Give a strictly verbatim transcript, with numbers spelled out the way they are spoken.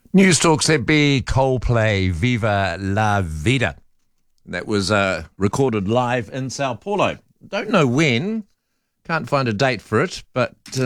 News Talk Z B, Coldplay, Viva la Vida. That was uh, recorded live in Sao Paulo. Don't know when, can't find a date for it, but... Uh,